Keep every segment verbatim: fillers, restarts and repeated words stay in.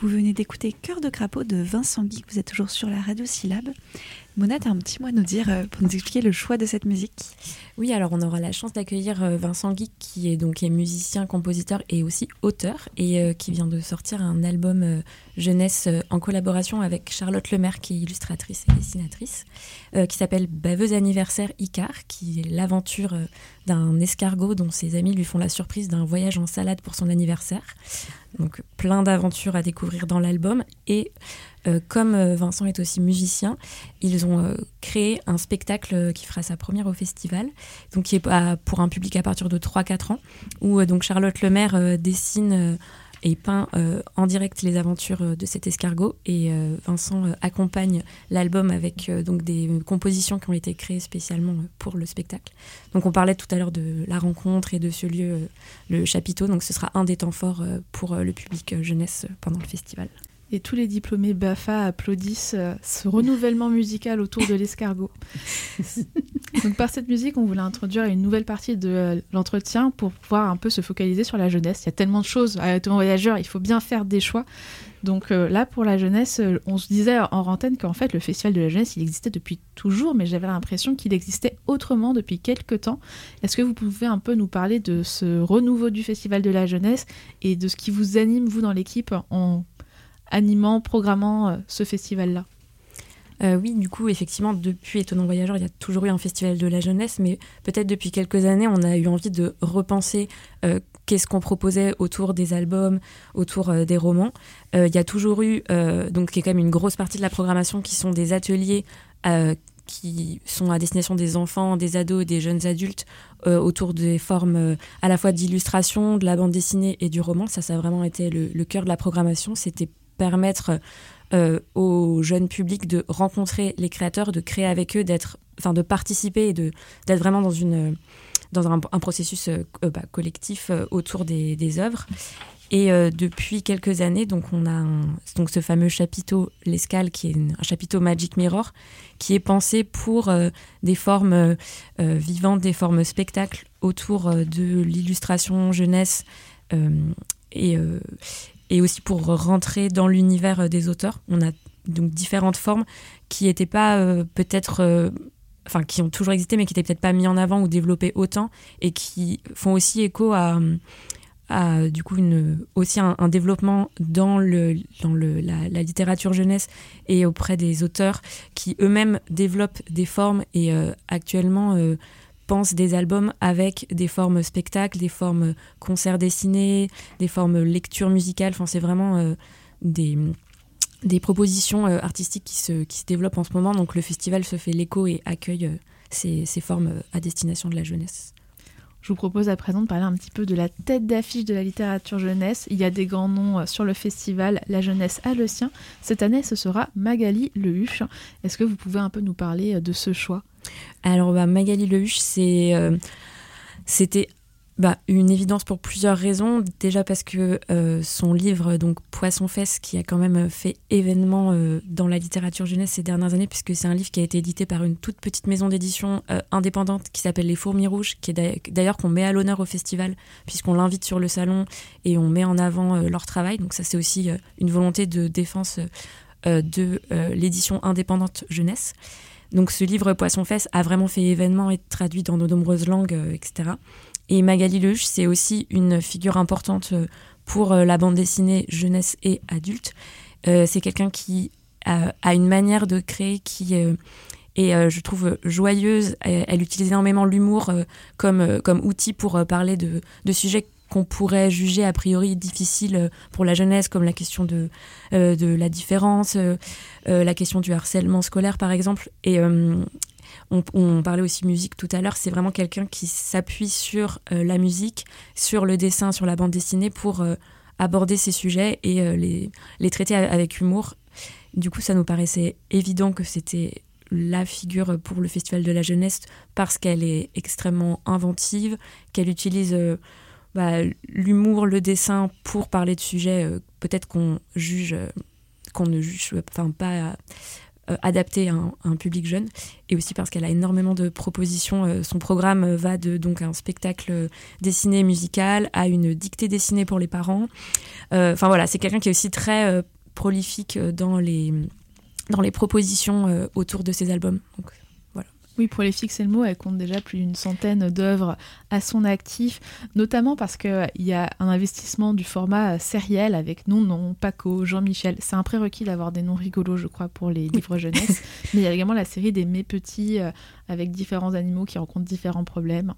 Vous venez d'écouter Cœur de crapaud de Vincent Guy, vous êtes toujours sur la radio Syllabe. Mona, tu as un petit mot à nous dire euh, pour nous expliquer le choix de cette musique ? Oui, alors on aura la chance d'accueillir euh, Vincent Guy, qui est donc est musicien, compositeur et aussi auteur, et euh, qui vient de sortir un album euh, jeunesse euh, en collaboration avec Charlotte Lemaire, qui est illustratrice et dessinatrice, euh, qui s'appelle Baveuse anniversaire Icar, qui est l'aventure euh, d'un escargot dont ses amis lui font la surprise d'un voyage en salade pour son anniversaire. Donc plein d'aventures à découvrir dans l'album. Et euh, comme euh, Vincent est aussi musicien, ils ont euh, créé un spectacle euh, qui fera sa première au festival, donc qui est à, pour un public à partir de trois à quatre ans, où euh, donc Charlotte Lemaire euh, dessine euh, et peint euh, en direct les aventures euh, de cet escargot, et euh, Vincent euh, accompagne l'album avec euh, donc des compositions qui ont été créées spécialement euh, pour le spectacle. Donc on parlait tout à l'heure de la rencontre et de ce lieu, euh, le chapiteau, donc ce sera un des temps forts euh, pour euh, le public euh, jeunesse euh, pendant le festival. Et tous les diplômés BAFA applaudissent euh, ce renouvellement musical autour de l'escargot. Donc par cette musique, on voulait introduire une nouvelle partie de euh, l'entretien pour pouvoir un peu se focaliser sur la jeunesse. Il y a tellement de choses à être voyageur, il faut bien faire des choix. Donc euh, là, pour la jeunesse, euh, on se disait en antenne qu'en fait, le Festival de la jeunesse, il existait depuis toujours, mais j'avais l'impression qu'il existait autrement depuis quelques temps. Est-ce que vous pouvez un peu nous parler de ce renouveau du Festival de la jeunesse et de ce qui vous anime, vous, dans l'équipe, en animant, programmant euh, ce festival-là ? Euh, oui, du coup, effectivement, depuis Étonnant Voyageur, il y a toujours eu un festival de la jeunesse, mais peut-être depuis quelques années, on a eu envie de repenser euh, qu'est-ce qu'on proposait autour des albums, autour euh, des romans. Euh, il y a toujours eu, euh, donc, qui est quand même une grosse partie de la programmation, qui sont des ateliers euh, qui sont à destination des enfants, des ados et des jeunes adultes, euh, autour des formes euh, à la fois d'illustration, de la bande dessinée et du roman. Ça, ça a vraiment été le, le cœur de la programmation. C'était permettre euh, au jeune public de rencontrer les créateurs, de créer avec eux, d'être, enfin, de participer et de, d'être vraiment dans, une, dans un, un processus euh, bah, collectif euh, autour des, des œuvres. Et euh, depuis quelques années, donc on a un, donc ce fameux chapiteau L'Escale, qui est une, un chapiteau Magic Mirror, qui est pensé pour euh, des formes euh, vivantes, des formes spectacles autour euh, de l'illustration jeunesse euh, et euh, et aussi pour rentrer dans l'univers des auteurs. On a donc différentes formes qui n'étaient pas euh, peut-être... Euh, enfin, qui ont toujours existé, mais qui n'étaient peut-être pas mis en avant ou développées autant, et qui font aussi écho à, à du coup, une, aussi un, un développement dans, le, dans le, la, la littérature jeunesse et auprès des auteurs qui eux-mêmes développent des formes et euh, actuellement... Euh, pense des albums avec des formes spectacles, des formes concerts dessinés, des formes lecture musicale. Enfin, c'est vraiment euh, des, des propositions euh, artistiques qui se, qui se développent en ce moment. Donc le festival se fait l'écho et accueille euh, ces, ces formes à destination de la jeunesse. Je vous propose à présent de parler un petit peu de la tête d'affiche de la littérature jeunesse. Il y a des grands noms sur le festival, La Jeunesse a le sien. Cette année, ce sera Magali Lehuche. Est-ce que vous pouvez un peu nous parler de ce choix ? Alors bah, Magali Lehuche, c'est, euh, c'était bah, une évidence pour plusieurs raisons. Déjà parce que euh, son livre, donc Poisson-Fesse, qui a quand même fait événement euh, dans la littérature jeunesse ces dernières années, puisque c'est un livre qui a été édité par une toute petite maison d'édition euh, indépendante qui s'appelle Les Fourmis Rouges, qui est d'ailleurs qu'on met à l'honneur au festival, puisqu'on l'invite sur le salon et on met en avant euh, leur travail. Donc ça, c'est aussi euh, une volonté de défense euh, de euh, l'édition indépendante jeunesse. Donc ce livre Poisson-Fesse a vraiment fait événement et traduit dans de nombreuses langues, euh, et cetera. Et Magali Lehuche, c'est aussi une figure importante pour la bande dessinée jeunesse et adulte. Euh, c'est quelqu'un qui a, a une manière de créer qui euh, est, euh, je trouve, joyeuse. Elle, elle utilise énormément l'humour euh, comme, euh, comme outil pour euh, parler de, de sujets qu'on pourrait juger a priori difficiles pour la jeunesse, comme la question de, euh, de la différence, euh, euh, la question du harcèlement scolaire, par exemple. Et... Euh, On, on parlait aussi musique tout à l'heure, c'est vraiment quelqu'un qui s'appuie sur euh, la musique, sur le dessin, sur la bande dessinée pour euh, aborder ces sujets et euh, les, les traiter avec humour. Du coup, ça nous paraissait évident que c'était la figure pour le Festival de la jeunesse parce qu'elle est extrêmement inventive, qu'elle utilise euh, bah, l'humour, le dessin pour parler de sujets euh, peut-être qu'on juge, euh, qu'on ne juge enfin, pas... euh, adapté à un, à un public jeune, et aussi parce qu'elle a énormément de propositions. Euh, son programme va de donc un spectacle dessiné musical à une dictée dessinée pour les parents. Enfin euh, voilà, c'est quelqu'un qui est aussi très euh, prolifique dans les, dans les propositions euh, autour de ses albums. Donc, oui, prolifique, c'est le mot. Elle compte déjà plus d'une centaine d'œuvres à son actif, notamment parce qu'il y a un investissement du format sériel avec Non-Non, Paco, Jean-Michel. C'est un prérequis d'avoir des noms rigolos, je crois, pour les livres jeunesse. Mais il y a également la série des Mes Petits, euh, avec différents animaux qui rencontrent différents problèmes.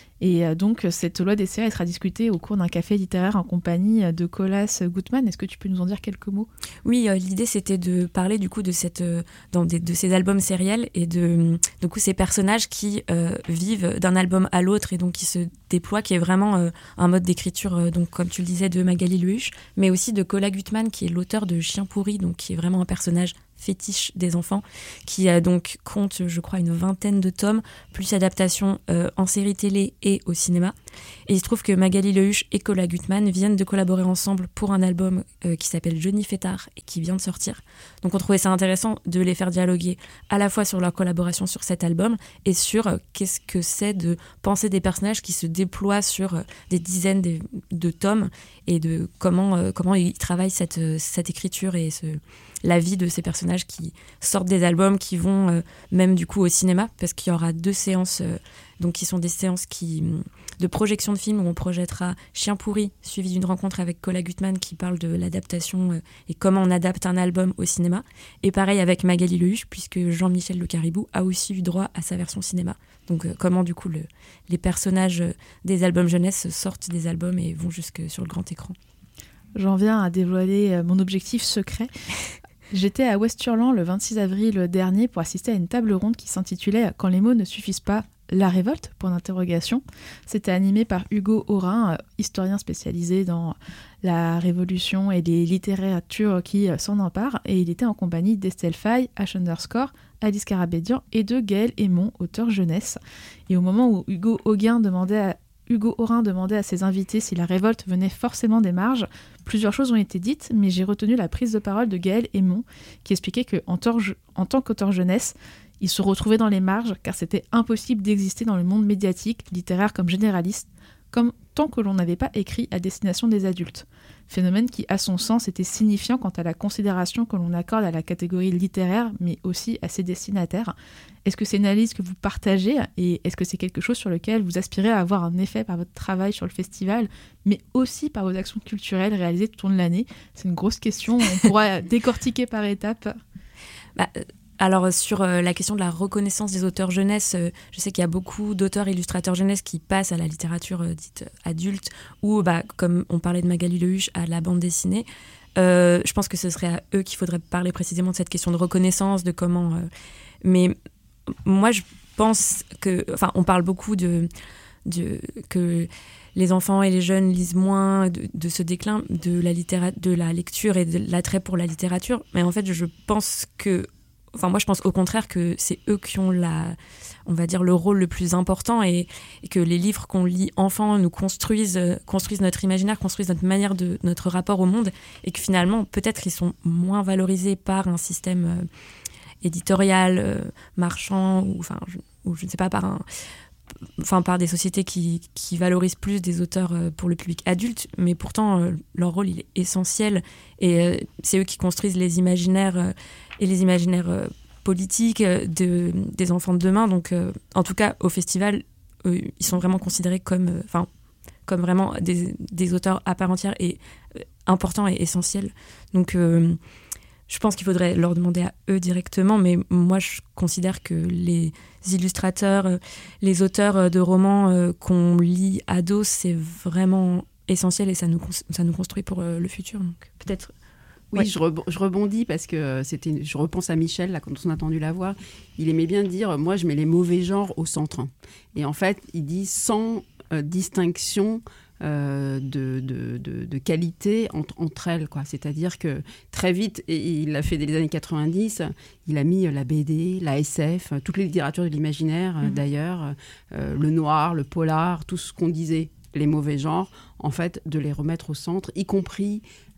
Et donc, cette loi des séries sera discutée au cours d'un café littéraire en compagnie de Colas Gutmann. Est-ce que tu peux nous en dire quelques mots ? Oui, euh, l'idée, c'était de parler du coup de, cette, euh, dans des, de ces albums sériels et de du coup, ces personnages qui euh, vivent d'un album à l'autre et donc qui se déploient, qui est vraiment euh, un mode d'écriture, euh, donc, comme tu le disais, de Magali Lehuche, mais aussi de Colas Gutmann, qui est l'auteur de Chien pourri, donc qui est vraiment un personnage fétiche des enfants, qui a donc compte, je crois, une vingtaine de tomes, plus adaptation euh, en série télé et au cinéma. Et il se trouve que Magali Lehuche et Colas Gutmann viennent de collaborer ensemble pour un album euh, qui s'appelle Johnny Fêtard et qui vient de sortir. Donc on trouvait ça intéressant de les faire dialoguer à la fois sur leur collaboration sur cet album et sur euh, qu'est-ce que c'est de penser des personnages qui se déploient sur euh, des dizaines de, de tomes et de comment, euh, comment ils travaillent cette, cette écriture et ce... la vie de ces personnages qui sortent des albums, qui vont euh, même du coup au cinéma, parce qu'il y aura deux séances, euh, donc qui sont des séances qui, de projection de films où on projettera Chien pourri, suivi d'une rencontre avec Colas Gutmann qui parle de l'adaptation euh, et comment on adapte un album au cinéma. Et pareil avec Magali Lehuche, puisque Jean-Michel Le Caribou a aussi eu droit à sa version cinéma. Donc euh, comment du coup le, les personnages des albums jeunesse sortent des albums et vont jusque sur le grand écran. J'en viens à dévoiler mon objectif secret. J'étais à Westurland le vingt-six avril dernier pour assister à une table ronde qui s'intitulait « Quand les mots ne suffisent pas, la révolte ?» point d'interrogation. C'était animé par Hugo Orin, historien spécialisé dans la Révolution et les littératures qui s'en emparent, et il était en compagnie d'Estelle Faye, H underscore, Alice Carabédian et de Gaël Aymon, auteur jeunesse. Et au moment où Hugo Auguin demandait à Hugo Orin demandait à ses invités si la révolte venait forcément des marges. Plusieurs choses ont été dites, mais j'ai retenu la prise de parole de Gaël Aymon, qui expliquait qu'en en tant qu'auteur jeunesse, il se retrouvait dans les marges, car c'était impossible d'exister dans le monde médiatique, littéraire comme généraliste, comme tant que l'on n'avait pas écrit à destination des adultes. Phénomène qui, à son sens, était signifiant quant à la considération que l'on accorde à la catégorie littéraire, mais aussi à ses destinataires. Est-ce que c'est une analyse que vous partagez et est-ce que c'est quelque chose sur lequel vous aspirez à avoir un effet par votre travail sur le festival, mais aussi par vos actions culturelles réalisées tout au long de l'année ? C'est une grosse question, on pourra décortiquer par étapes. Bah, alors sur euh, la question de la reconnaissance des auteurs jeunesse, euh, je sais qu'il y a beaucoup d'auteurs illustrateurs jeunesse qui passent à la littérature euh, dite adulte ou, bah, comme on parlait de Magali Lehuche, à la bande dessinée. Euh, je pense que ce serait à eux qu'il faudrait parler précisément de cette question de reconnaissance, de comment... Euh... Mais moi, je pense que... Enfin, on parle beaucoup de, de que les enfants et les jeunes lisent moins, de, de ce déclin de la, littéra- de la lecture et de l'attrait pour la littérature. Mais en fait, je pense que... Enfin, moi, je pense au contraire que c'est eux qui ont la, on va dire, le rôle le plus important et, et que les livres qu'on lit enfant nous construisent, euh, construisent notre imaginaire, construisent notre manière de, notre rapport au monde et que finalement, peut-être, ils sont moins valorisés par un système euh, éditorial, euh, marchand ou, enfin, je, ou je ne sais pas, par un, enfin, par des sociétés qui, qui valorisent plus des auteurs euh, pour le public adulte, mais pourtant, euh, leur rôle, il est essentiel et euh, c'est eux qui construisent les imaginaires euh, et les imaginaires euh, politiques euh, de, des enfants de demain. Donc, euh, en tout cas, au festival, euh, ils sont vraiment considérés comme, euh, comme vraiment des, des auteurs à part entière et euh, importants et essentiels. Donc, euh, je pense qu'il faudrait leur demander à eux directement, mais moi, je considère que les illustrateurs, euh, les auteurs euh, de romans euh, qu'on lit ados, c'est vraiment essentiel et ça nous, ça nous construit pour euh, le futur. Donc, peut-être... Oui, ouais. je, reb- je rebondis parce que c'était, je repense à Michel, là, quand on a entendu la voir. Il aimait bien dire, moi, je mets les mauvais genres au centre. Et en fait, il dit sans euh, distinction euh, de, de, de, de qualité entre, entre elles, quoi. C'est-à-dire que très vite, et il l'a fait dès les années quatre-vingt-dix, il a mis la B D, la S F, toutes les littératures de l'imaginaire, mmh. d'ailleurs, euh, le noir, le polar, tout ce qu'on disait, les mauvais genres, en fait, de les remettre au centre, y compris...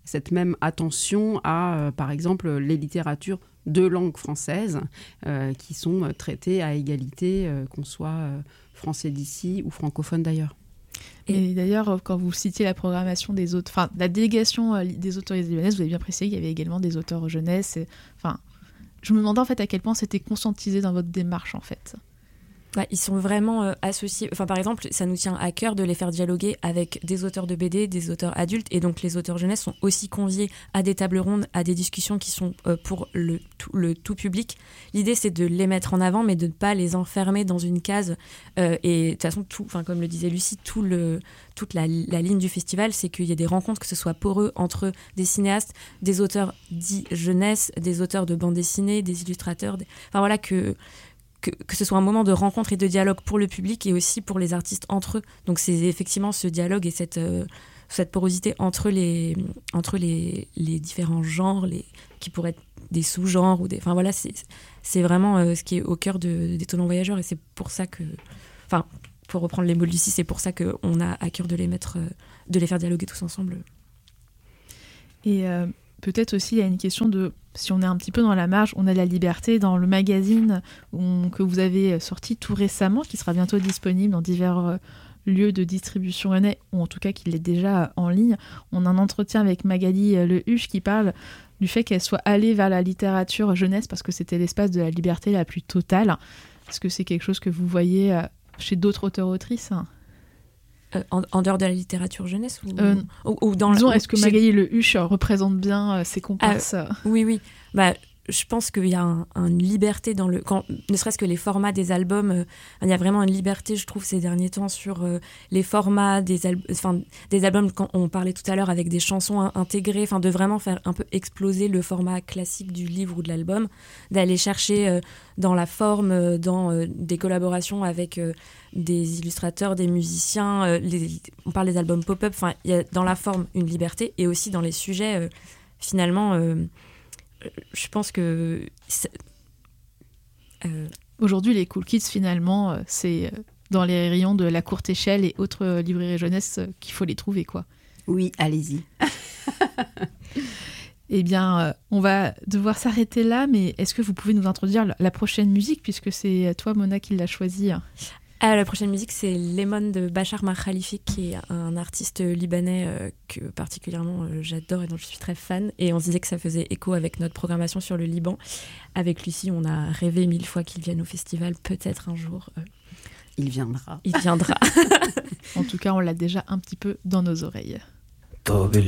cette même attention à, euh, par exemple, les littératures de langue française euh, qui sont traitées à égalité, euh, qu'on soit euh, français d'ici ou francophone d'ailleurs. Et d'ailleurs, quand vous citiez la programmation des autres, enfin la délégation euh, des auteurs libanaises, vous avez bien précisé qu'il y avait également des auteurs jeunesse. Et, enfin, je me demandais en fait à quel point c'était conscientisé dans votre démarche en fait. Ouais, ils sont vraiment euh, associés. Enfin, par exemple, ça nous tient à cœur de les faire dialoguer avec des auteurs de B D, des auteurs adultes, et donc les auteurs jeunesse sont aussi conviés à des tables rondes, à des discussions qui sont euh, pour le tout, le tout public. L'idée, c'est de les mettre en avant, mais de ne pas les enfermer dans une case. Euh, et de toute façon, tout, enfin, comme le disait Lucie, tout le, toute la, la ligne du festival, c'est qu'il y ait des rencontres, que ce soit poreux entre des cinéastes, des auteurs dits jeunesse, des auteurs de bande dessinée, des illustrateurs. Des... Enfin voilà, que... Que, que ce soit un moment de rencontre et de dialogue pour le public et aussi pour les artistes entre eux. Donc c'est effectivement ce dialogue et cette, euh, cette porosité entre les, entre les, les différents genres, les, qui pourraient être des sous-genres. Ou des, enfin voilà, c'est, c'est vraiment euh, ce qui est au cœur de, d'Étonnants Voyageurs et c'est pour ça que... Enfin, pour reprendre les mots de Lucie, c'est pour ça qu'on a à cœur de les mettre, euh, de les faire dialoguer tous ensemble. Et euh, peut-être aussi, il y a une question de... Si on est un petit peu dans la marge, on a la liberté dans le magazine on, que vous avez sorti tout récemment, qui sera bientôt disponible dans divers euh, lieux de distribution rennais, ou en tout cas qu'il est déjà en ligne. On a un entretien avec Magali euh, Le Huche qui parle du fait qu'elle soit allée vers la littérature jeunesse parce que c'était l'espace de la liberté la plus totale. Est-ce que c'est quelque chose que vous voyez euh, chez d'autres auteurs-autrices ? Euh, en, en dehors de la littérature jeunesse ou, euh, ou, ou dans disons, le, est-ce que chez... Magali Le Huche représente bien euh, ses comparses ah, Oui, oui. Bah, je pense qu'il y a un, une liberté dans le... Quand, ne serait-ce que les formats des albums, euh, il y a vraiment une liberté, je trouve, ces derniers temps sur euh, les formats des, al- enfin, des albums, quand on parlait tout à l'heure avec des chansons in- intégrées, enfin, de vraiment faire un peu exploser le format classique du livre ou de l'album, d'aller chercher euh, dans la forme, euh, dans euh, des collaborations avec euh, des illustrateurs, des musiciens, euh, les, on parle des albums pop-up, enfin, il y a dans la forme une liberté et aussi dans les sujets, euh, finalement... Euh, je pense que euh... aujourd'hui les Cool Kids finalement euh, c'est dans les rayons de La Courte Échelle et autres euh, librairies jeunesse euh, qu'il faut les trouver quoi. Oui, allez-y. Eh bien euh, on va devoir s'arrêter là, mais est-ce que vous pouvez nous introduire la, la prochaine musique puisque c'est toi Mona qui l'a choisie? Ah, la prochaine musique, c'est Lemon de Bachar Makhalifi, qui est un artiste libanais euh, que particulièrement euh, j'adore et dont je suis très fan. Et on se disait que ça faisait écho avec notre programmation sur le Liban. Avec Lucie, on a rêvé mille fois qu'il vienne au festival. Peut-être un jour. Euh, il viendra. Il viendra. En tout cas, on l'a déjà un petit peu dans nos oreilles. طوب